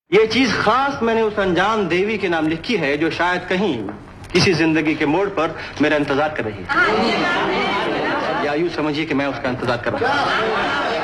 ये चीज खास मैंने उस अनजान देवी के नाम लिखी है जो शायद कहीं किसी जिंदगी के मोड़ पर मेरा इंतजार कर रही है, या यूं समझिए कि मैं उसका इंतजार कर रहा हूं।